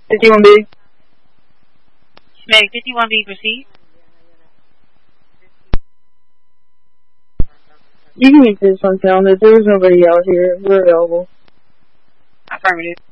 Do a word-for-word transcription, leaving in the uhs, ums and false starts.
fifty-one B. Meg, fifty-one B, proceed. You can use this one, Calendar. There's nobody out here. We're available. Affirmative.